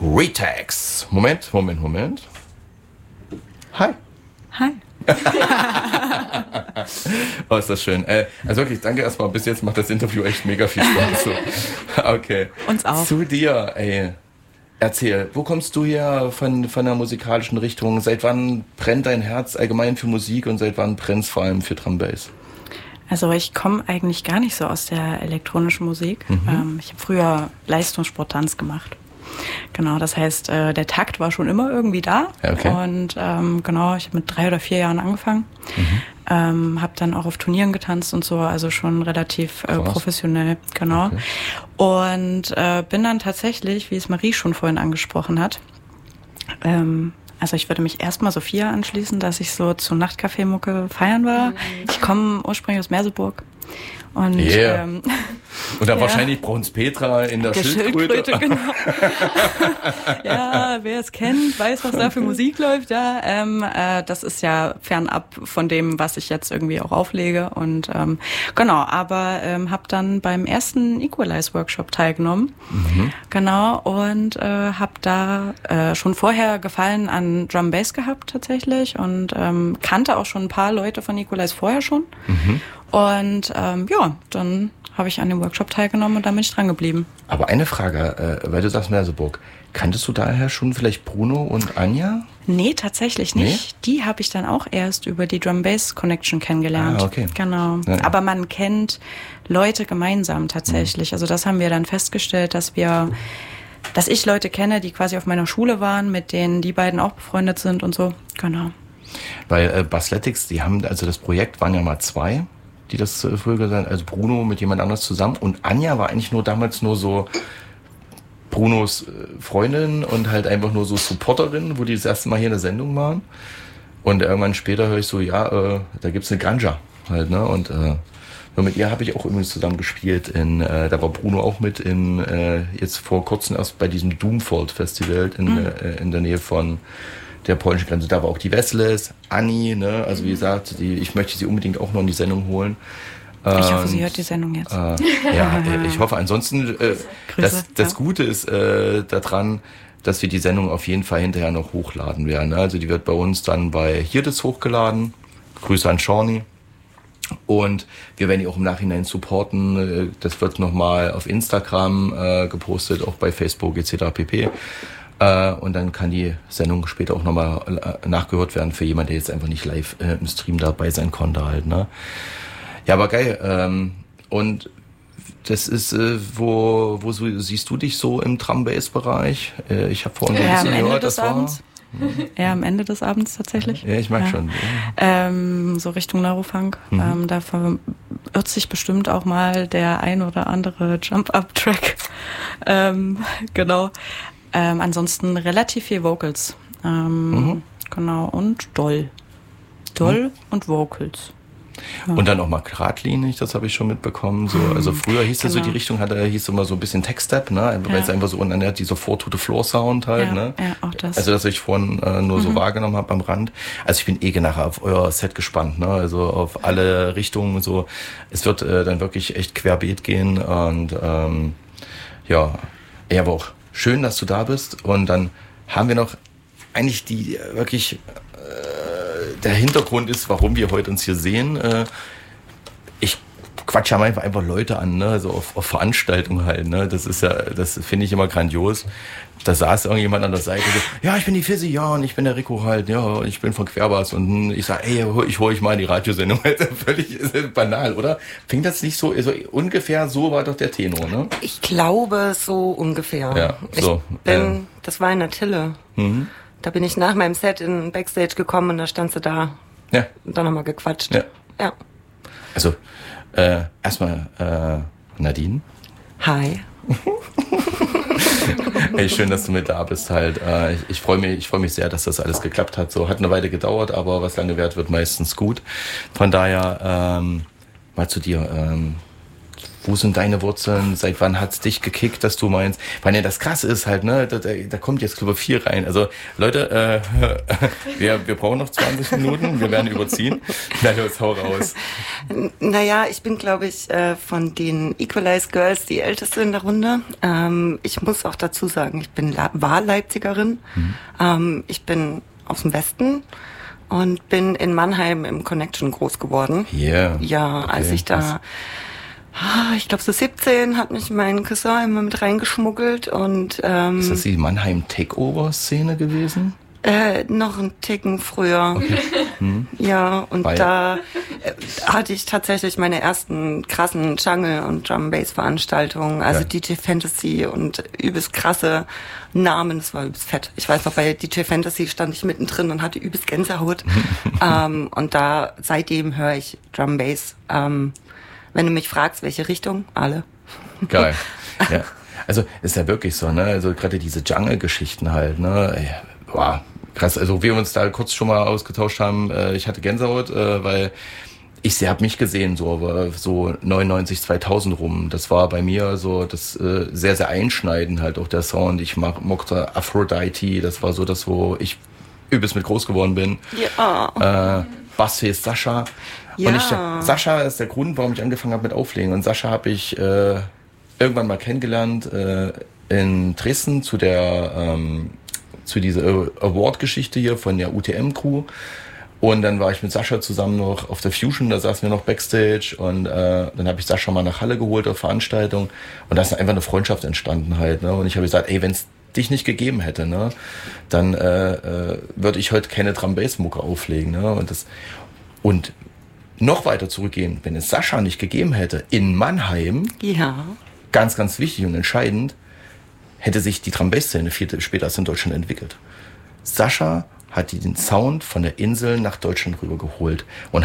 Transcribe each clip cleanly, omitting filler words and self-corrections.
Retax. Moment. Hi. Oh, ist das schön. Also wirklich, danke erstmal. Bis jetzt macht das Interview echt mega viel Spaß. So. Okay. Uns auch. Zu dir, erzähl, wo kommst du her von der musikalischen Richtung? Seit wann brennt dein Herz allgemein für Musik und seit wann brennt es vor allem für Drum Bass? Also ich komme eigentlich gar nicht so aus der elektronischen Musik. Ich habe früher Leistungssport-Tanz gemacht. Genau, das heißt, der Takt war schon immer irgendwie da. Okay. Und genau, ich habe mit 3 oder 4 Jahren angefangen. Habe dann auch auf Turnieren getanzt und so, also schon relativ professionell, genau. Okay. Und bin dann tatsächlich, wie es Marie schon vorhin angesprochen hat, also ich würde mich erstmal Sophia anschließen, dass ich so zu Nachtcafé-Mucke feiern war. Ich komme ursprünglich aus Merseburg. Und, und dann wahrscheinlich Brunspetra in der Schildkröte. Genau. Ja, wer es kennt, weiß, was da für Musik läuft. Ja, das ist ja fernab von dem, was ich jetzt irgendwie auch auflege. Und genau, aber habe dann beim ersten Equalize-Workshop teilgenommen. Genau, und habe da schon vorher Gefallen an Drum Bass gehabt tatsächlich und kannte auch schon ein paar Leute von Equalize vorher schon. Und ja, dann habe ich an dem Workshop teilgenommen und da bin ich dran geblieben. Aber eine Frage, weil du sagst Merseburg, kanntest du daher schon vielleicht Bruno und Anja? Nee, tatsächlich nicht. Nee? Die habe ich dann auch erst über die Drum Bass Connection kennengelernt. Ah, okay. Genau. Ja. Aber man kennt Leute gemeinsam tatsächlich. Also das haben wir dann festgestellt, dass ich Leute kenne, die quasi auf meiner Schule waren, mit denen die beiden auch befreundet sind und so. Genau. Weil Bassletics, die haben, also das Projekt waren ja mal 2, die das früher gesagt, also Bruno mit jemand anders zusammen und Anja war eigentlich damals nur so Brunos Freundin und halt einfach nur so Supporterin, wo die das erste Mal hier in der Sendung waren. Und irgendwann später höre ich so, da gibt's eine Ganja halt, ne? Und mit ihr habe ich auch übrigens zusammen gespielt. Da war Bruno auch mit jetzt vor kurzem erst bei diesem Doomfold Festival in der Nähe von der polnischen Grenze. Da war auch die Wessles, Anni, ne? Also wie gesagt, ich möchte sie unbedingt auch noch in die Sendung holen. Ich hoffe, sie hört die Sendung jetzt. Ja, ich hoffe. Ansonsten, das Gute ist daran, dass wir die Sendung auf jeden Fall hinterher noch hochladen werden. Ne? Also die wird bei uns dann bei Hirdes hochgeladen. Grüße an Shawnee. Und wir werden die auch im Nachhinein supporten. Das wird nochmal auf Instagram gepostet, auch bei Facebook etc. pp. Und dann kann die Sendung später auch nochmal nachgehört werden für jemanden, der jetzt einfach nicht live im Stream dabei sein konnte halt, ne? Ja, aber geil. Und das ist, wo siehst du dich so im Drum-Bass-Bereich? Ich habe vorhin ein bisschen gehört, das war... Eher am Ende des Abends tatsächlich. Ja, ich mag schon. Ja. So Richtung Neurofunk. Da verirrt sich bestimmt auch mal der ein oder andere Jump-Up-Track. Genau. Ansonsten relativ viel Vocals. Genau. Und Doll und Vocals. Ja. Und dann auch mal geradlinig, das habe ich schon mitbekommen. So, also früher hieß so die Richtung, hieß immer so ein bisschen Tech-Step, ne? Weil es einfach so, und dann hat dieser Four-to-the-Floor-Sound halt, ne? Ja, auch das. Also, dass ich vorhin nur so wahrgenommen habe am Rand. Also ich bin nachher auf euer Set gespannt, ne? Also auf alle Richtungen so. Es wird dann wirklich echt querbeet gehen und aber auch schön, dass du da bist. Und dann haben wir noch eigentlich die wirklich der Hintergrund ist, warum wir heute uns hier sehen. Ich quatsche einfach Leute an, ne, so auf Veranstaltungen halt, ne. Das finde ich immer grandios. Da saß irgendjemand an der Seite, so, ja, ich bin die Fizzy, ja, und ich bin der Rico halt, ja, ich bin von Querbass und ich sage, ey, ich hole euch mal in die Radiosendung. Völlig banal, oder? Fing das nicht so, also ungefähr so war doch der Tenor, ne? Ich glaube, so ungefähr. Ja, so. Das war in der Tille. Da bin ich nach meinem Set in Backstage gekommen und da stand sie da. Ja. Und dann haben wir gequatscht. Ja. Also, erstmal, Nadine. Hi. Hey, schön, dass du mit da bist halt. Ich freue mich sehr, dass das alles geklappt hat. So, hat eine Weile gedauert, aber was lange währt, wird meistens gut. Von daher, mal zu dir. wo sind deine Wurzeln, seit wann hat's dich gekickt, dass du meinst, weil das Krasse ist halt, ne, da kommt jetzt Club 4 rein. Also Leute, wir brauchen noch 20 Minuten, wir werden überziehen. Na los, hau raus. Naja, ich bin, glaube ich, von den Equalize Girls die Älteste in der Runde. Ich muss auch dazu sagen, ich bin Wahlleipzigerin. Ich bin aus dem Westen und bin in Mannheim im Connection groß geworden. Yeah. Ja, okay. Als ich da... Ich glaube, so 17 hat mich mein Cousin immer mit reingeschmuggelt und ist das die Mannheim-Takeover-Szene gewesen? Noch einen Ticken früher. Okay. Ja, und da hatte ich tatsächlich meine ersten krassen Jungle- und Drum-Bass-Veranstaltungen, also DJ Fantasy und übelst krasse Namen, das war übelst fett. Ich weiß noch, bei DJ Fantasy stand ich mittendrin und hatte übelst Gänsehaut. Und da, seitdem höre ich Drum-Bass. Wenn du mich fragst, welche Richtung? Alle. Geil. Ja. Also ist ja wirklich so, ne? Also gerade diese Jungle-Geschichten halt, ne? Ey, wow, krass. Also wir uns da kurz schon mal ausgetauscht haben, ich hatte Gänsehaut, weil ich habe mich gesehen, so 99, 2000 rum. Das war bei mir so das sehr, sehr einschneidend halt auch der Sound. Ich mochte Aphrodite, das war so das, wo ich übelst mit groß geworden bin. Ja. Bassface Sascha. Ja. Und Sascha ist der Grund, warum ich angefangen habe mit Auflegen. Und Sascha habe ich irgendwann mal kennengelernt in Dresden zu dieser Award-Geschichte hier von der UTM-Crew. Und dann war ich mit Sascha zusammen noch auf der Fusion, da saßen wir noch Backstage und dann habe ich Sascha mal nach Halle geholt auf Veranstaltung und da ist einfach eine Freundschaft entstanden halt. Ne? Und ich habe gesagt, ey, wenn es dich nicht gegeben hätte, ne, dann würde ich heute keine Drum-Bass-Mucke auflegen. Ne? Und noch weiter zurückgehen, wenn es Sascha nicht gegeben hätte, in Mannheim, ganz, ganz wichtig und entscheidend, hätte sich die Drum-Bass-Szene später erst in Deutschland entwickelt. Sascha hat den Sound von der Insel nach Deutschland rübergeholt und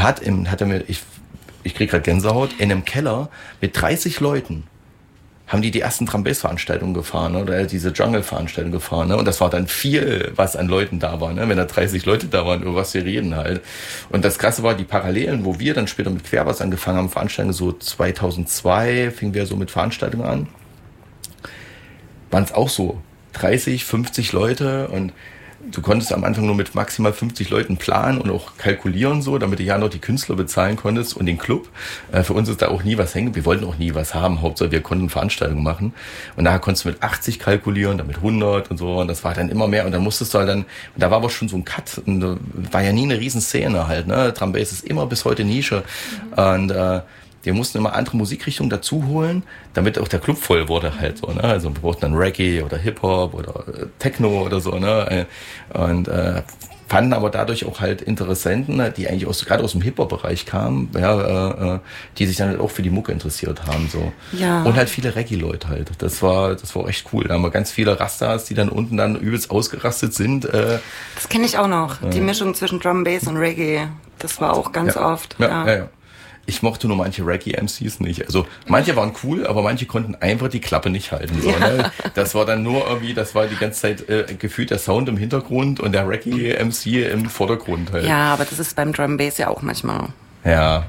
ich krieg gerade Gänsehaut, in einem Keller mit 30 Leuten haben die ersten Drum-Bass-Veranstaltungen gefahren, ne? Oder diese Jungle-Veranstaltungen gefahren. Ne? Und das war dann viel, was an Leuten da war, ne? Wenn da 30 Leute da waren, über was wir reden halt. Und das Krasse war, die Parallelen, wo wir dann später mit Querbass angefangen haben, Veranstaltungen, so 2002 fingen wir so mit Veranstaltungen an, waren es auch so 30, 50 Leute und du konntest am Anfang nur mit maximal 50 Leuten planen und auch kalkulieren so, damit du ja noch die Künstler bezahlen konntest und den Club. Für uns ist da auch nie was hängen. Wir wollten auch nie was haben. Hauptsache wir konnten Veranstaltungen machen. Und daher konntest du mit 80 kalkulieren, dann mit 100 und so. Und das war dann immer mehr. Und dann musstest du halt und da war aber schon so ein Cut. Und da war ja nie eine Riesenszene halt, ne? Drum Bass ist immer bis heute Nische. Und wir mussten immer andere Musikrichtungen dazu holen, damit auch der Club voll wurde halt so, ne? Also wir brauchten dann Reggae oder Hip-Hop oder Techno oder so, ne? Und fanden aber dadurch auch halt Interessenten, die eigentlich gerade aus dem Hip-Hop-Bereich kamen, ja, die sich dann halt auch für die Mucke interessiert haben, so. Ja. Und halt viele Reggae-Leute halt. Das war echt cool. Da haben wir ganz viele Rastas, die dann unten dann übelst ausgerastet sind. Das kenne ich auch noch. Die Mischung zwischen Drum, Bass und Reggae. Das war auch ganz oft. Ja. Ich mochte nur manche Reggae-MCs nicht. Also manche waren cool, aber manche konnten einfach die Klappe nicht halten. So, ne? Das war dann nur irgendwie, das war die ganze Zeit gefühlt der Sound im Hintergrund und der Reggae-MC im Vordergrund halt. Ja, aber das ist beim Drum Bass ja auch manchmal. Ja.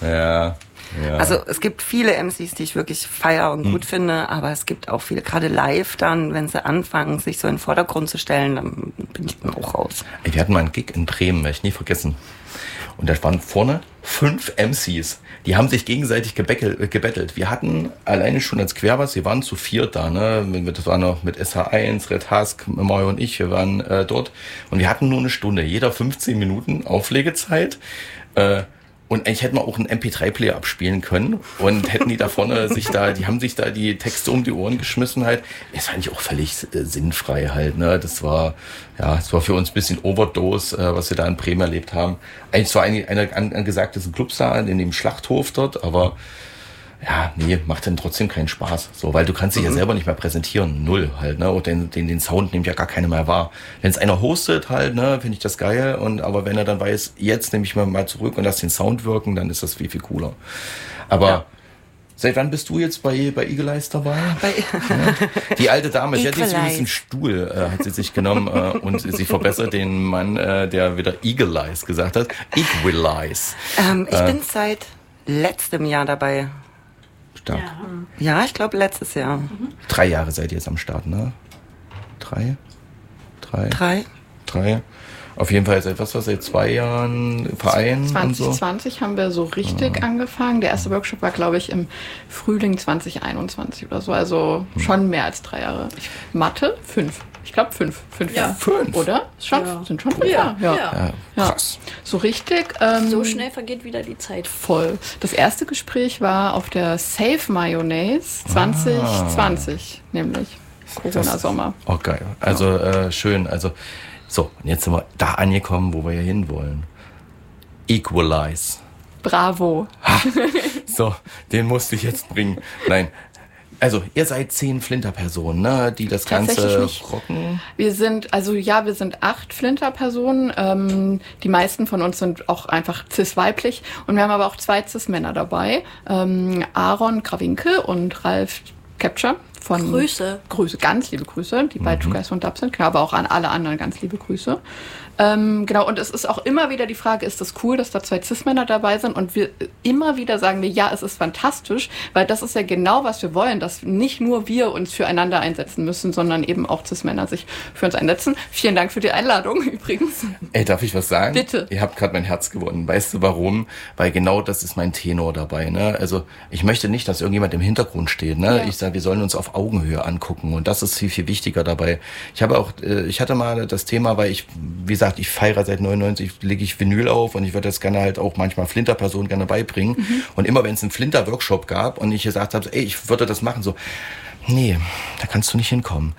Also es gibt viele MCs, die ich wirklich feier und gut finde, aber es gibt auch viele, gerade live dann, wenn sie anfangen, sich so in den Vordergrund zu stellen, dann bin ich dann auch raus. Wir hatten mal einen Gig in Bremen, werde ich nie vergessen. Und da waren vorne 5 MCs. Die haben sich gegenseitig gebettelt. Wir hatten alleine schon als Querbass, wir waren zu 4 da, ne? Das war noch mit SH1, Red Husk, Mario und ich, wir waren dort. Und wir hatten nur eine Stunde, jeder 15 Minuten Auflegezeit. Und eigentlich hätten wir auch einen MP3-Player abspielen können und hätten die da vorne die haben sich da die Texte um die Ohren geschmissen halt. Es war eigentlich auch völlig sinnfrei halt, ne. Das war für uns ein bisschen Overdose, was wir da in Bremen erlebt haben. Eigentlich zwar einer angesagtesten Clubs da in dem Schlachthof dort, aber ja, nee, macht dann trotzdem keinen Spaß. So, weil du kannst dich ja selber nicht mehr präsentieren. Null halt, ne? Und den Sound nimmt ja gar keiner mehr wahr. Wenn es einer hostet halt, ne, finde ich das geil. Aber wenn er dann weiß, jetzt nehme ich mal zurück und lass den Sound wirken, dann ist das viel, viel cooler. Aber seit wann bist du jetzt bei Eagle Eyes dabei? Ja. Die alte Dame, sie hat jetzt übrigens einen Stuhl, hat sie sich genommen und sie verbessert den Mann, der wieder Eagle Eyes gesagt hat. Eagle Eyes. Ich bin seit letztem Jahr dabei. Stark. Ja, ich glaube letztes Jahr. 3 Jahre seid ihr jetzt am Start, ne? 3? 3. Auf jeden Fall seit 2 Jahren Verein 2020 und so. Haben wir so richtig angefangen. Der erste Workshop war, glaube ich, im Frühling 2021 oder so. Also schon mehr als 3 Jahre. Mathe? 5. Ich glaube 5 Jahre. 5? Oder? Sind schon 5 Jahre. Ja. Krass. So richtig. So schnell vergeht wieder die Zeit. Voll. Das erste Gespräch war auf der Save Mayonnaise 2020, nämlich. Corona-Sommer. Oh, geil. Also schön. Also so, und jetzt sind wir da angekommen, wo wir hier hinwollen. Equalize. Bravo. So, den musste ich jetzt bringen. Nein. Also, ihr seid 10 Flinterpersonen, ne, die das Ganze rocken. Wir sind 8 Flinterpersonen. Die meisten von uns sind auch einfach cis-weiblich. Und wir haben aber auch 2 cis-Männer dabei. Aaron Krawinke und Ralf Capture. Grüße, ganz liebe Grüße, die bei Two Guys von Dub sind, aber auch an alle anderen ganz liebe Grüße. Genau, und es ist auch immer wieder die Frage, ist das cool, dass da 2 Cis-Männer dabei sind? Und wir immer wieder sagen wir, ja, es ist fantastisch, weil das ist ja genau, was wir wollen, dass nicht nur wir uns füreinander einsetzen müssen, sondern eben auch Cis-Männer sich für uns einsetzen. Vielen Dank für die Einladung übrigens. Ey, darf ich was sagen? Bitte. Ihr habt gerade mein Herz gewonnen. Weißt du warum? Weil genau das ist mein Tenor dabei. Ne? Also ich möchte nicht, dass irgendjemand im Hintergrund steht. Ne? Ja. Ich sage, wir sollen uns auf Augenhöhe angucken und das ist viel, viel wichtiger dabei. Ich hatte mal das Thema, weil wie gesagt, ich feiere seit 99, lege ich Vinyl auf und ich würde das gerne halt auch manchmal Flinterpersonen gerne beibringen. Und immer wenn es einen Flinter-Workshop gab und ich gesagt habe, ey, ich würde das machen, so, nee, da kannst du nicht hinkommen.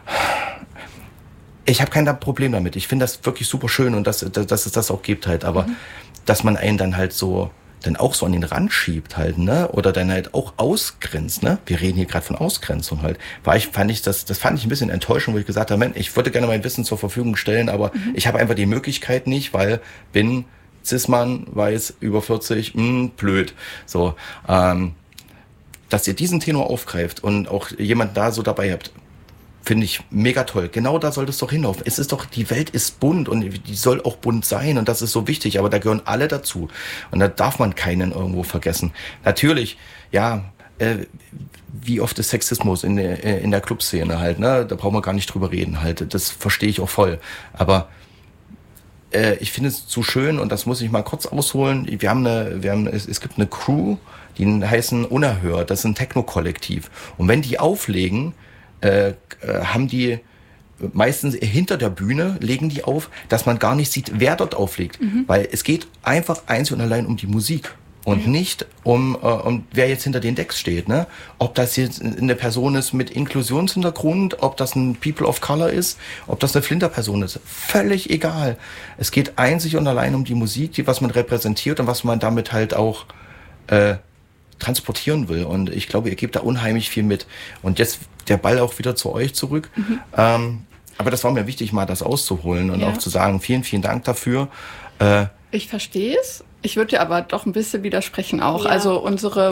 Ich habe kein Problem damit. Ich finde das wirklich super schön und dass es das auch gibt halt, aber dass man einen dann halt so dann auch so an den Rand schiebt halt, ne? Oder dann halt auch ausgrenzt, ne? Wir reden hier gerade von Ausgrenzung halt. Fand ich ein bisschen enttäuschend, wo ich gesagt habe, ich würde gerne mein Wissen zur Verfügung stellen, aber ich habe einfach die Möglichkeit nicht, weil bin Cis-Mann, weiß, über 40, blöd. So, dass ihr diesen Tenor aufgreift und auch jemand da so dabei habt, finde ich mega toll. Genau da soll das doch hinlaufen. Es ist doch, die Welt ist bunt und die soll auch bunt sein und das ist so wichtig, aber da gehören alle dazu. Und da darf man keinen irgendwo vergessen. Natürlich, ja, wie oft ist Sexismus in der Clubszene halt, ne? Da brauchen wir gar nicht drüber reden halt. Das verstehe ich auch voll. Aber ich finde es zu schön und das muss ich mal kurz ausholen. Es gibt eine Crew, die heißen Unerhört. Das ist ein Techno-Kollektiv. Und wenn die auflegen, haben die meistens hinter der Bühne, legen die auf, dass man gar nicht sieht, wer dort auflegt. Weil es geht einfach einzig und allein um die Musik und nicht um wer jetzt hinter den Decks steht. Ne? Ob das jetzt eine Person ist mit Inklusionshintergrund, ob das ein People of Color ist, ob das eine Flinterperson ist. Völlig egal. Es geht einzig und allein um die Musik, was man repräsentiert und was man damit halt auch transportieren will. Und ich glaube, ihr gebt da unheimlich viel mit. Und jetzt der Ball auch wieder zu euch zurück. Aber das war mir wichtig, mal das auszuholen und auch zu sagen, vielen, vielen Dank dafür. Ich verstehe es. Ich würde dir aber doch ein bisschen widersprechen auch. Ja. Also unsere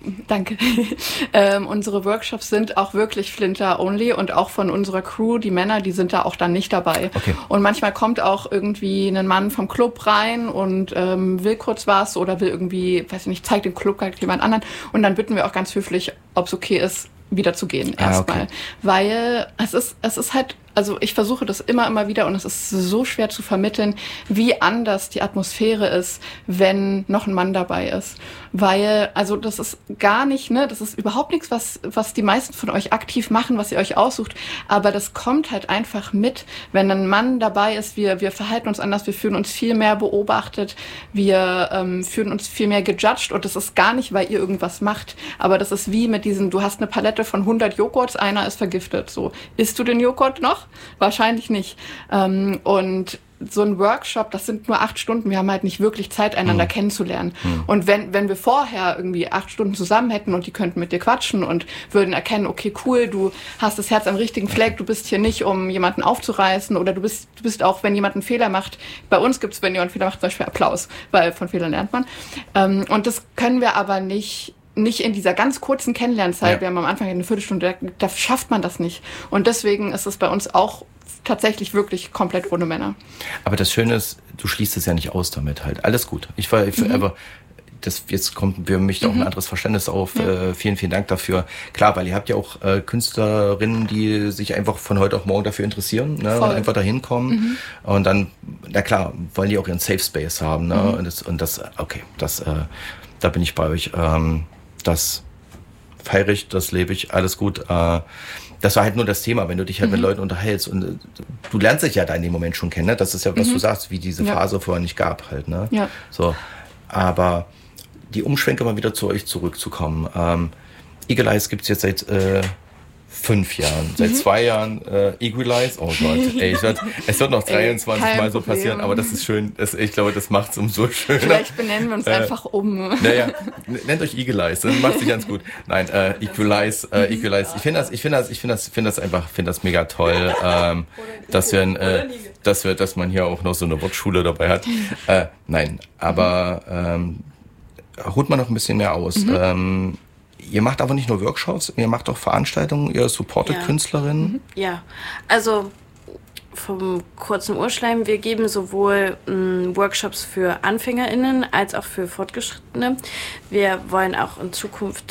unsere Workshops sind auch wirklich Flinter-only und auch von unserer Crew, die Männer, die sind da auch dann nicht dabei. Okay. Und manchmal kommt auch irgendwie ein Mann vom Club rein und will kurz was oder will irgendwie, weiß ich nicht, zeigt den Club halt jemand anderen. Und dann bitten wir auch ganz höflich, ob es okay ist, wieder zu gehen erstmal. Okay. Weil es ist halt, also ich versuche das immer wieder und es ist so schwer zu vermitteln, wie anders die Atmosphäre ist, wenn noch ein Mann dabei ist. Weil, also das ist gar nicht, ne, das ist überhaupt nichts, was die meisten von euch aktiv machen, was ihr euch aussucht, aber das kommt halt einfach mit, wenn ein Mann dabei ist, wir verhalten uns anders, wir fühlen uns viel mehr beobachtet, wir fühlen uns viel mehr gejudged und das ist gar nicht, weil ihr irgendwas macht, aber das ist wie mit diesen, du hast eine Palette von 100 Joghurts, einer ist vergiftet, so. Isst du den Joghurt noch? Wahrscheinlich nicht. Und so ein Workshop, das sind nur 8 Stunden. Wir haben halt nicht wirklich Zeit, einander kennenzulernen. Und wenn wir vorher irgendwie 8 Stunden zusammen hätten und die könnten mit dir quatschen und würden erkennen, okay, cool, du hast das Herz am richtigen Fleck, du bist hier nicht, um jemanden aufzureißen oder du bist auch, wenn jemand einen Fehler macht. Bei uns gibt's, wenn jemand einen Fehler macht, zum Beispiel Applaus, weil von Fehlern lernt man. Und das können wir aber nicht in dieser ganz kurzen Kennenlernzeit, Ja. wir haben am Anfang eine Viertelstunde, da schafft man das nicht. Und deswegen ist es bei uns auch tatsächlich wirklich komplett ohne Männer. Aber das Schöne ist, du schließt es ja nicht aus damit halt. Alles gut. Aber jetzt kommt für mich auch ein anderes Verständnis auf. Vielen, vielen Dank dafür. Klar, weil ihr habt ja auch Künstlerinnen, die sich einfach von heute auf morgen dafür interessieren, ne, und einfach dahin kommen. Und dann, na klar, wollen die auch ihren Safe Space haben. Ne? Und das, da bin ich bei euch. Das feiere ich, das lebe ich, alles gut. Das war halt nur das Thema, wenn du dich halt mit Leuten unterhältst und du lernst dich ja da in dem Moment schon kennen, ne? Das ist ja, was du sagst, wie diese Phase vorher nicht gab halt, ne? Ja. So. Aber die Umschwenke mal wieder zu euch zurückzukommen. Eagle Eyes gibt's jetzt seit 5 Jahren, seit 2 Jahren Equalize. Oh Gott, ey, es wird noch 23 Mal so passieren, aber das ist schön. Ich glaube, das macht's umso schöner. Vielleicht benennen wir uns einfach um. Naja, nennt euch Eagle Eyes, das macht sich ganz gut. Nein, Equalize. Ich finde das mega toll, dass man hier auch noch so eine Wortschule dabei hat. Nein, aber holt man noch ein bisschen mehr aus. Ihr macht aber nicht nur Workshops, ihr macht auch Veranstaltungen, ihr supportet Künstlerinnen. Ja, also vom kurzen Urschleim, wir geben sowohl Workshops für AnfängerInnen als auch für Fortgeschrittene. Wir wollen auch in Zukunft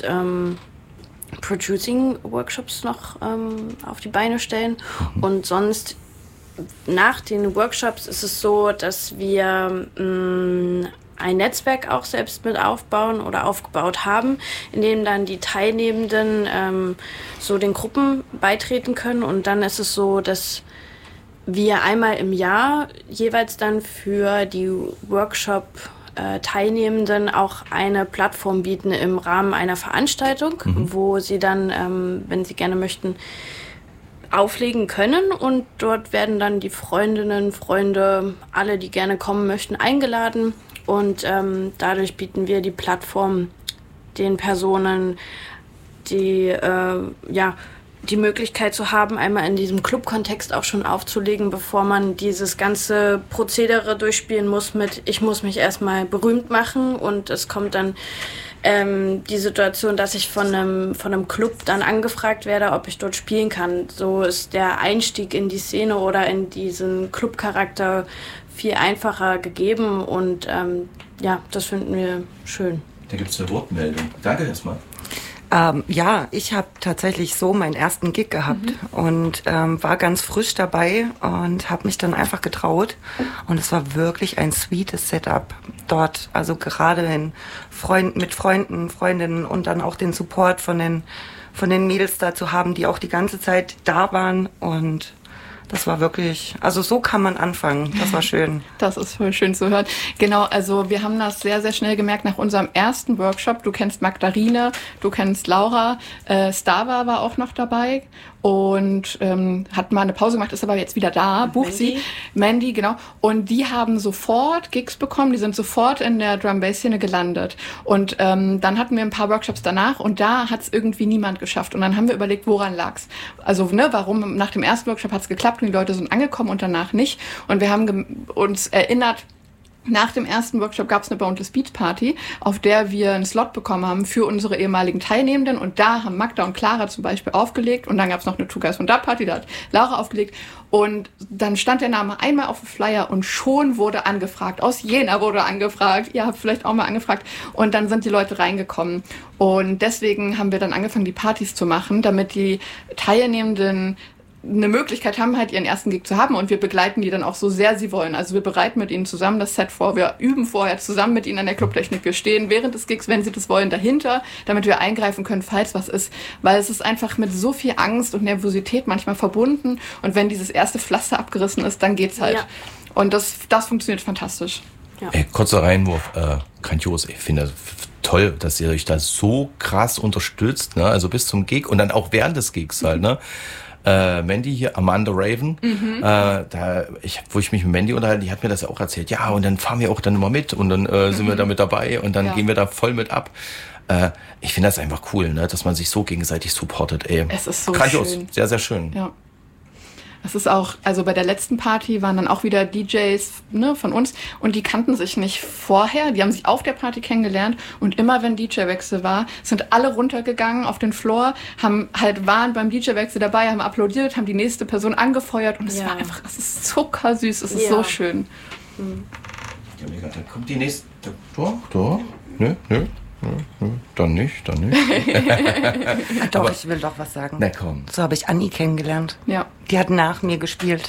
Producing-Workshops noch auf die Beine stellen. Und sonst nach den Workshops ist es so, dass wir ein Netzwerk auch selbst mit aufbauen oder aufgebaut haben, in dem dann die Teilnehmenden so den Gruppen beitreten können. Und dann ist es so, dass wir einmal im Jahr jeweils dann für die Workshop-Teilnehmenden auch eine Plattform bieten im Rahmen einer Veranstaltung, wo sie dann, wenn sie gerne möchten, auflegen können. Und dort werden dann die Freundinnen, Freunde, alle, die gerne kommen möchten, eingeladen. Und dadurch bieten wir die Plattform den Personen, die die Möglichkeit zu haben, einmal in diesem Club-Kontext auch schon aufzulegen, bevor man dieses ganze Prozedere durchspielen muss mit, ich muss mich erstmal berühmt machen, und es kommt dann die Situation, dass ich von einem Club dann angefragt werde, ob ich dort spielen kann. So ist der Einstieg in die Szene oder in diesen Club-Charakter viel einfacher gegeben, und das finden wir schön. Da gibt es eine Wortmeldung. Danke erstmal. Ja, ich habe tatsächlich so meinen ersten Gig gehabt und war ganz frisch dabei und habe mich dann einfach getraut. Und es war wirklich ein sweetes Setup dort. Also gerade mit Freunden, Freundinnen und dann auch den Support von den Mädels da zu haben, die auch die ganze Zeit da waren. Und das war wirklich, also so kann man anfangen. Das war schön. Das ist voll schön zu hören. Genau, also wir haben das sehr, sehr schnell gemerkt nach unserem ersten Workshop. Du kennst Magdalene, du kennst Laura, Stava war auch noch dabei und hat mal eine Pause gemacht, ist aber jetzt wieder da, bucht sie. Mandy, genau. Und die haben sofort Gigs bekommen, die sind sofort in der Drum-Bass-Szene gelandet. Und dann hatten wir ein paar Workshops danach und da hat es irgendwie niemand geschafft. Und dann haben wir überlegt, woran lag's? Also, warum nach dem ersten Workshop hat es geklappt und die Leute sind angekommen und danach nicht. Und wir haben uns erinnert, nach dem ersten Workshop gab es eine Boundless Beats Party, auf der wir einen Slot bekommen haben für unsere ehemaligen Teilnehmenden. Und da haben Magda und Clara zum Beispiel aufgelegt. Und dann gab es noch eine Two Guys One Dub Party, da hat Laura aufgelegt. Und dann stand der Name einmal auf dem Flyer und schon wurde angefragt. Aus Jena wurde angefragt. Ihr habt vielleicht auch mal angefragt. Und dann sind die Leute reingekommen. Und deswegen haben wir dann angefangen, die Partys zu machen, damit die Teilnehmenden eine Möglichkeit haben, halt ihren ersten Gig zu haben, und wir begleiten die dann auch so sehr sie wollen. Also wir bereiten mit ihnen zusammen das Set vor, wir üben vorher zusammen mit ihnen an der Clubtechnik, wir stehen während des Gigs, wenn sie das wollen, dahinter, damit wir eingreifen können, falls was ist, weil es ist einfach mit so viel Angst und Nervosität manchmal verbunden, und wenn dieses erste Pflaster abgerissen ist, dann geht's halt. Ja. Und das funktioniert fantastisch. Ja. Ey, kurzer Reinwurf, grandios, ich finde das toll, dass ihr euch da so krass unterstützt, ne? Also bis zum Gig und dann auch während des Gigs halt, ne? Mandy hier, Amanda Raven, wo ich mich mit Mandy unterhalte, die hat mir das ja auch erzählt. Ja, und dann fahren wir auch dann immer mit und dann sind wir da mit dabei und dann gehen wir da voll mit ab. Ich finde das einfach cool, ne, dass man sich so gegenseitig supportet. Ey. Es ist so grandios, schön. Sehr, sehr schön. Ja. Es ist auch, also bei der letzten Party waren dann auch wieder DJs, ne, von uns, und die kannten sich nicht vorher, die haben sich auf der Party kennengelernt, und immer wenn DJ-Wechsel war, sind alle runtergegangen auf den Floor, waren beim DJ-Wechsel dabei, haben applaudiert, haben die nächste Person angefeuert, und es war einfach, es ist zuckersüß, es ist so schön. Ja, mega, dann kommt die nächste, doch. Nö. Dann nicht. Doch, Aber, ich will doch was sagen. Na komm. So habe ich Anni kennengelernt. Ja. Die hat nach mir gespielt.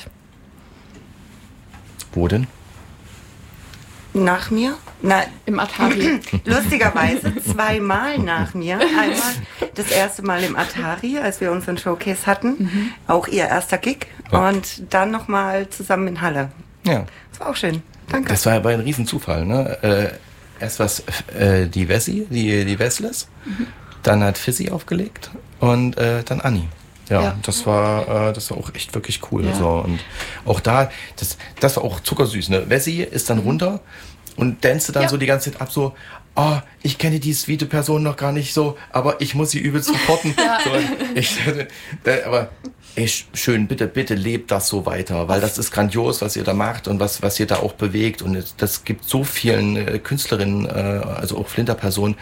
Wo denn? Nach mir? Na, Im Atari. lustigerweise 2-mal nach mir. Einmal das erste Mal im Atari, als wir unseren Showcase hatten. Auch ihr erster Gig. Ja. Und dann nochmal zusammen in Halle. Ja. Das war auch schön. Danke. Das war aber ein Riesenzufall, ne? Erst was die Wessi, die Wessless, dann hat Fizzy aufgelegt und dann Anni. Ja, das war auch echt wirklich cool. Ja. So. Und auch da, das war auch zuckersüß. Ne? Wessi ist dann runter und dancete dann so die ganze Zeit ab, so, oh, ich kenne die sweete Person noch gar nicht so, aber ich muss sie übelst supporten. Aber schön, bitte lebt das so weiter, weil das ist grandios, was ihr da macht und was ihr da auch bewegt. Und das gibt so vielen Künstlerinnen, also auch Flinterpersonen,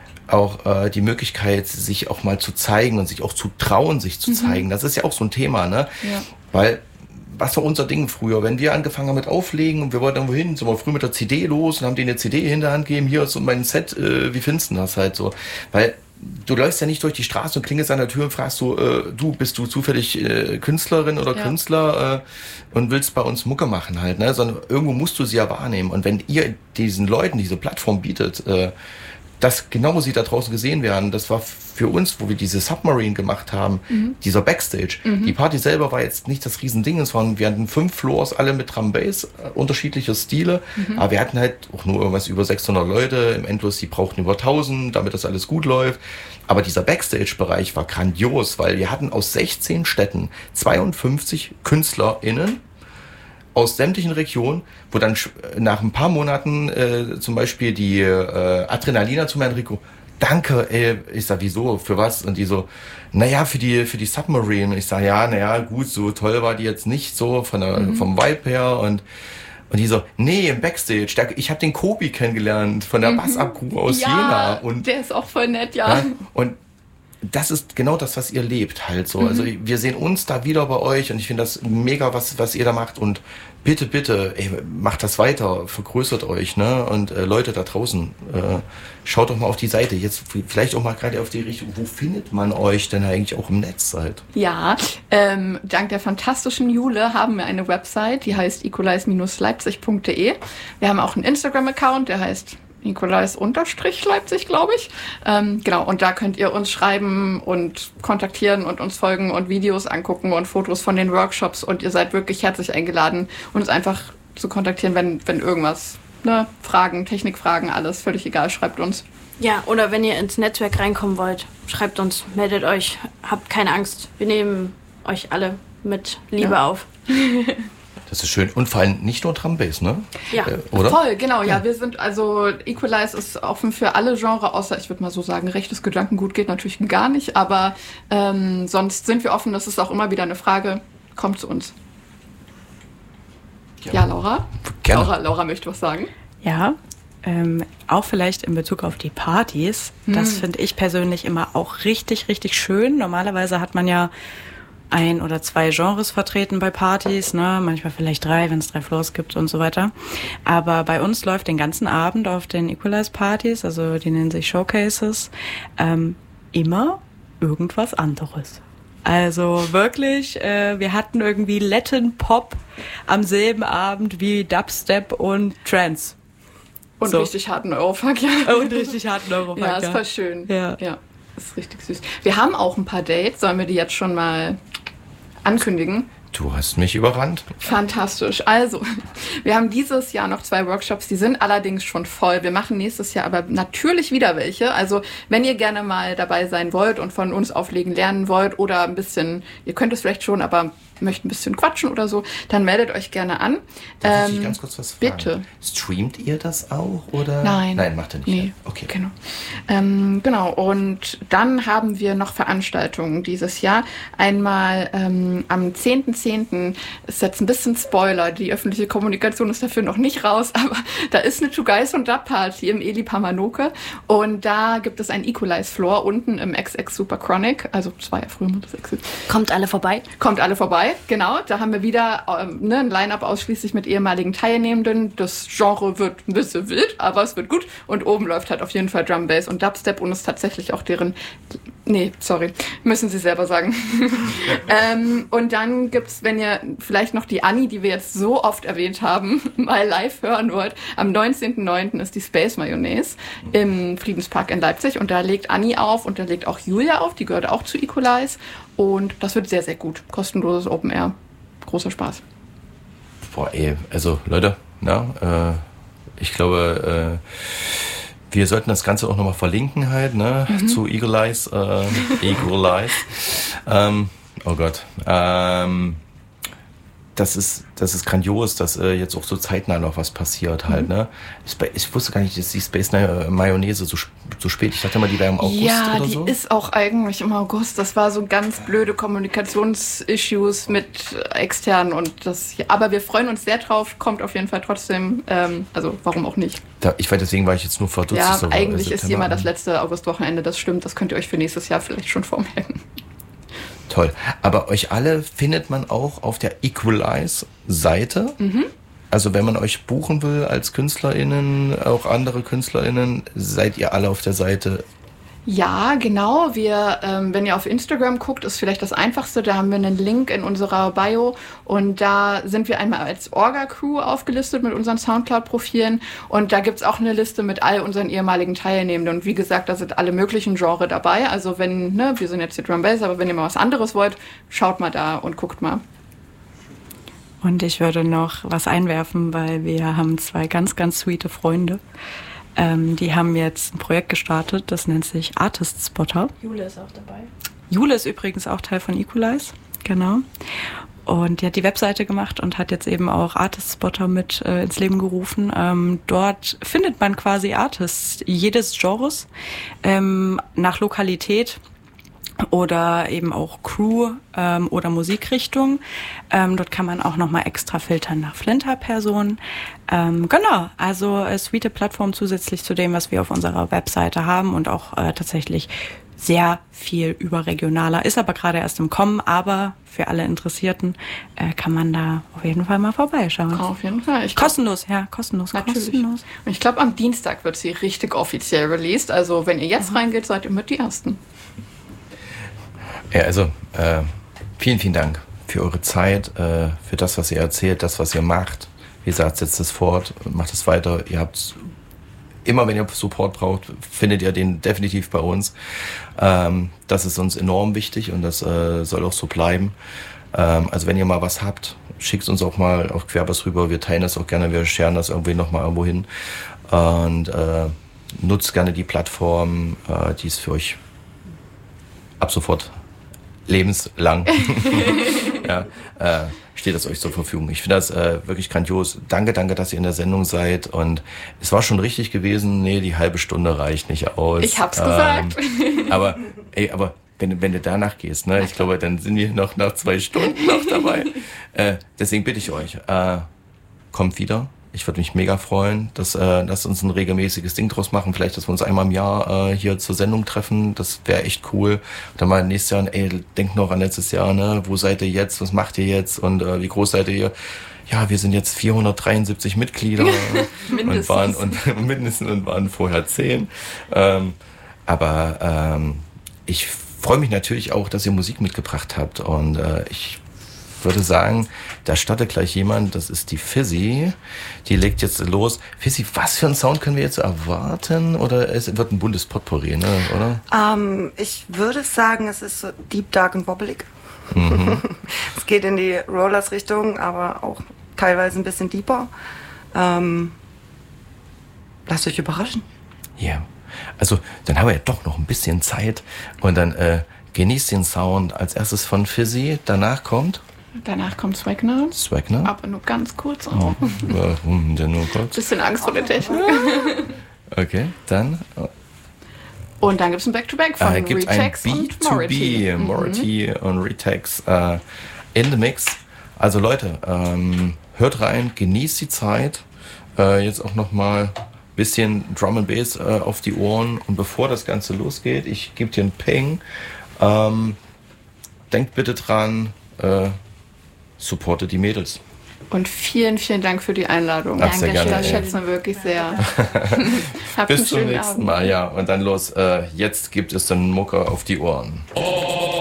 auch die Möglichkeit, sich auch mal zu zeigen und sich auch zu trauen, sich zu zeigen. Das ist ja auch so ein Thema, ne? Ja. Weil, was war unser Ding früher? Wenn wir angefangen haben mit Auflegen und wir wollten irgendwo hin, sind wir früh mit der CD los und haben denen eine CD in der Hand gegeben, hier ist so mein Set, wie findest du das halt so? Weil du läufst ja nicht durch die Straße und klingelst an der Tür und fragst so, bist du zufällig Künstlerin oder Künstler und willst bei uns Mucke machen halt, ne? Sondern irgendwo musst du sie ja wahrnehmen. Und wenn ihr diesen Leuten diese Plattform bietet, dass genau sie da draußen gesehen werden, das war für uns, wo wir diese Submarine gemacht haben, dieser Backstage. Die Party selber war jetzt nicht das Riesending, wir hatten 5 Floors, alle mit Drum Bass, unterschiedliche Stile, aber wir hatten halt auch nur irgendwas über 600 Leute, im Endlos, die brauchten über 1000, damit das alles gut läuft. Aber dieser Backstage-Bereich war grandios, weil wir hatten aus 16 Städten 52 KünstlerInnen aus sämtlichen Regionen, wo dann nach ein paar Monaten zum Beispiel die Adrenalina zu mir, Enrico, danke, ich sag, wieso, für was? Und die so, naja, für die Submarine. Und ich sag, ja, naja, gut, so toll war die jetzt nicht so vom Vibe her und die so, nee, im Backstage, ich habe den Kobi kennengelernt von der Bass-Up-Crew aus Jena. Und der ist auch voll nett, ja. Und das ist genau das, was ihr lebt halt so. Also wir sehen uns da wieder bei euch und ich finde das mega, was ihr da macht und bitte, macht das weiter, vergrößert euch, ne? Und Leute da draußen, schaut doch mal auf die Seite, jetzt vielleicht auch mal gerade auf die Richtung, wo findet man euch denn eigentlich auch im Netz halt? Ja, dank der fantastischen Jule haben wir eine Website, die heißt equalize-leipzig.de. Wir haben auch einen Instagram-Account, der heißt Equalize_Leipzig, glaube ich. Genau, und da könnt ihr uns schreiben und kontaktieren und uns folgen und Videos angucken und Fotos von den Workshops und ihr seid wirklich herzlich eingeladen, uns einfach zu kontaktieren, wenn irgendwas, ne, Fragen, Technikfragen, alles, völlig egal, schreibt uns. Ja, oder wenn ihr ins Netzwerk reinkommen wollt, schreibt uns, meldet euch, habt keine Angst, wir nehmen euch alle mit Liebe auf. Das ist schön. Und vor allem nicht nur Drum Bass, ne? Ja. Oder? Voll, genau. Ja, wir sind also, Equalize ist offen für alle Genres, außer, ich würde mal so sagen, rechtes Gedankengut geht natürlich gar nicht, aber sonst sind wir offen. Das ist auch immer wieder eine Frage. Kommt zu uns. Ja, Laura? Gerne. Laura möchte was sagen. Ja, auch vielleicht in Bezug auf die Partys. Das finde ich persönlich immer auch richtig, richtig schön. Normalerweise hat man ja 1 oder 2 Genres vertreten bei Partys, ne? Manchmal vielleicht 3, wenn es 3 Floors gibt und so weiter. Aber bei uns läuft den ganzen Abend auf den Equalize-Partys, also die nennen sich Showcases, immer irgendwas anderes. Also wirklich, wir hatten irgendwie Latin Pop am selben Abend wie Dubstep und Trance. Und so. Richtig harten Eurofuck, ja. Und richtig harten Eurofuck, ja. Ist voll schön. Ja. Ist richtig süß. Wir haben auch ein paar Dates. Sollen wir die jetzt schon mal ankündigen? Du hast mich überrannt. Fantastisch. Also, wir haben dieses Jahr noch 2 Workshops, die sind allerdings schon voll. Wir machen nächstes Jahr aber natürlich wieder welche. Also, wenn ihr gerne mal dabei sein wollt und von uns auflegen lernen wollt oder ein bisschen, ihr könnt es vielleicht schon, aber möchtet ein bisschen quatschen oder so, dann meldet euch gerne an. Darf ich ganz kurz was fragen? Bitte. Streamt ihr das auch, oder? Nein. Nein, macht ihr nicht. Nee. Okay. Genau. Genau. Und dann haben wir noch Veranstaltungen dieses Jahr. Einmal am 10.10. ist jetzt ein bisschen Spoiler. Die öffentliche Kommunikation ist dafür noch nicht raus, aber da ist eine Two Guys und Dub Party im Eli Pamanoke. Und da gibt es ein Equalize Floor unten im XX Super Chronic. Also, das war ja früher mal das XX. Kommt alle vorbei. Kommt alle vorbei. dabei, genau. Da haben wir wieder ein Line-Up ausschließlich mit ehemaligen Teilnehmenden. Das Genre wird ein bisschen wild, aber es wird gut. Und oben läuft halt auf jeden Fall Drum, Bass und Dubstep und ist tatsächlich auch deren... Nee, sorry, müssen Sie selber sagen. Und dann gibt's, wenn ihr vielleicht noch die Anni, die wir jetzt so oft erwähnt haben, mal live hören wollt, am 19.09. ist die Space Mayonnaise im Friedenspark in Leipzig und da legt Anni auf und da legt auch Julia auf, die gehört auch zu Equalize und das wird sehr, sehr gut. Kostenloses Open Air. Großer Spaß. Boah, also Leute, ich glaube, wir sollten das Ganze auch nochmal verlinken halt, zu Equalize. Equalize. Oh Gott. Das ist grandios, dass jetzt auch so zeitnah noch was passiert halt, ne? Ich wusste gar nicht, dass die Space Mayonnaise so spät, ich dachte mal, die wäre im August oder so. Ja, die ist auch eigentlich im August. Das war so ganz blöde Kommunikationsissues mit externen und aber wir freuen uns sehr drauf, kommt auf jeden Fall trotzdem, also warum auch nicht. Deswegen war ich jetzt nur verdutzt. Ja, eigentlich ist immer das letzte Augustwochenende, das stimmt, das könnt ihr euch für nächstes Jahr vielleicht schon vormerken. Toll. Aber euch alle findet man auch auf der Equalize-Seite. Also wenn man euch buchen will als KünstlerInnen, auch andere KünstlerInnen, seid ihr alle auf der Seite. Ja, genau. Wenn ihr auf Instagram guckt, ist vielleicht das Einfachste. Da haben wir einen Link in unserer Bio und da sind wir einmal als Orga-Crew aufgelistet mit unseren Soundcloud-Profilen und da gibt's auch eine Liste mit all unseren ehemaligen Teilnehmenden und wie gesagt, da sind alle möglichen Genres dabei. Also wir sind jetzt hier Drum Bass, aber wenn ihr mal was anderes wollt, schaut mal da und guckt mal. Und ich würde noch was einwerfen, weil wir haben 2 ganz, ganz sweete Freunde. Die haben jetzt ein Projekt gestartet, das nennt sich Artist Spotter. Jule ist auch dabei. Jule ist übrigens auch Teil von Equalize, genau. Und die hat die Webseite gemacht und hat jetzt eben auch Artist Spotter mit ins Leben gerufen. Dort findet man quasi Artists jedes Genres nach Lokalität oder eben auch Crew oder Musikrichtung. Dort kann man auch nochmal extra filtern nach Flinter-Personen. Genau, also sweete Plattform zusätzlich zu dem, was wir auf unserer Webseite haben und auch tatsächlich sehr viel überregionaler. Ist aber gerade erst im Kommen, aber für alle Interessierten kann man da auf jeden Fall mal vorbeischauen. Auf jeden Fall. Kostenlos, ja, kostenlos. Natürlich. Kostenlos. Und ich glaube, am Dienstag wird sie richtig offiziell released. Also wenn ihr jetzt reingeht, seid ihr mit die Ersten. Ja, also vielen, vielen Dank für eure Zeit, für das, was ihr erzählt, das, was ihr macht. Wie gesagt, setzt es fort, macht es weiter. Ihr habt immer, wenn ihr Support braucht, findet ihr den definitiv bei uns. Das ist uns enorm wichtig und das soll auch so bleiben. Also wenn ihr mal was habt, schickt uns auch mal auf Querpass rüber. Wir teilen das auch gerne, wir scheren das irgendwie nochmal irgendwo hin. Und nutzt gerne die Plattform, die ist für euch ab sofort lebenslang steht das euch zur Verfügung. Ich finde das wirklich grandios. Danke, dass ihr in der Sendung seid. Und es war schon richtig gewesen, die halbe Stunde reicht nicht aus. Ich hab's gesagt. Aber wenn du danach gehst, ich glaube, dann sind wir noch nach 2 Stunden noch dabei. Deswegen bitte ich euch, kommt wieder. Ich würde mich mega freuen, lasst uns ein regelmäßiges Ding draus machen. Vielleicht, dass wir uns einmal im Jahr hier zur Sendung treffen. Das wäre echt cool. Und dann mal nächstes Jahr, denkt noch an letztes Jahr, wo seid ihr jetzt? Was macht ihr jetzt? Und wie groß seid ihr? Ja, wir sind jetzt 473 Mitglieder und waren vorher 10. Aber ich freue mich natürlich auch, dass ihr Musik mitgebracht habt. Und ich würde sagen, da startet gleich jemand, das ist die Fizzy, die legt jetzt los. Fizzy, was für einen Sound können wir jetzt erwarten? Oder es wird ein buntes Potpourri, oder? Ich würde sagen, es ist so deep, dark und wobbelig. Es geht in die Rollers-Richtung, aber auch teilweise ein bisschen deeper. Lasst euch überraschen. Ja, yeah. Also dann haben wir ja doch noch ein bisschen Zeit und dann genießt den Sound als erstes von Fizzy, danach kommt Swagner. Aber nur ganz kurz auch. Warum denn nur kurz? Bisschen Angst vor der Technik. Okay, dann. Und dann gibt es ein Back-to-Back von Retex und Mority. Mority und Retex in the Mix. Also Leute, hört rein, genießt die Zeit. Jetzt auch nochmal ein bisschen Drum and Bass auf die Ohren. Und bevor das Ganze losgeht, ich gebe dir einen Ping. Denkt bitte dran, supportet die Mädels. Und vielen, vielen Dank für die Einladung. Ach, sehr gerne. Das schätzen wir wirklich sehr. Bis zum nächsten Mal, ja. Und dann los. Jetzt gibt es dann Mucke auf die Ohren.